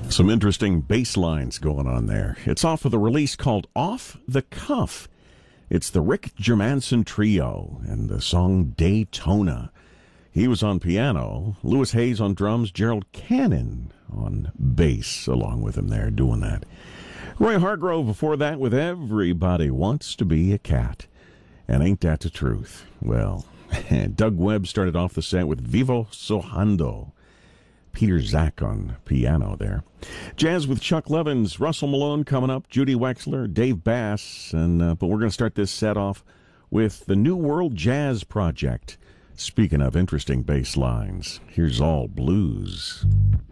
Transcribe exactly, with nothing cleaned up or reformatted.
Some interesting bass lines going on there. It's off of the release called Off the Cuff. It's the Rick Germanson Trio and the song Daytona. He was on piano, Louis Hayes on drums, Gerald Cannon on bass along with him there doing that. Roy Hargrove before that with Everybody Wants to Be a Cat. And Ain't That the Truth? Well, Doug Webb started off the set with Vivo Sojando. Peter Zach on piano there. Jazz with Chuck Levins, Russell Malone coming up, Judy Wexler, Dave Bass, and uh, but we're going to start this set off with the New World Jazz Project. Speaking of interesting bass lines, here's All Blues.